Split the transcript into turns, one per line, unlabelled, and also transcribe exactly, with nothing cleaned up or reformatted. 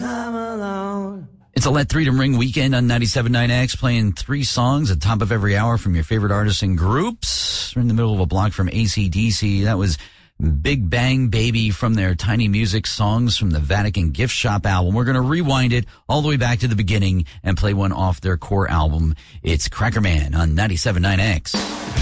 I'm alone.
It's a Let Freedom Ring weekend on ninety-seven point nine X, playing three songs at the top of every hour from your favorite artists and groups. We're in the middle of a block from A C D C. That was Big Bang Baby from their Tiny Music Songs from the Vatican Gift Shop album. We're going to rewind it all the way back to the beginning and play one off their core album. It's Cracker Man on ninety-seven point nine X.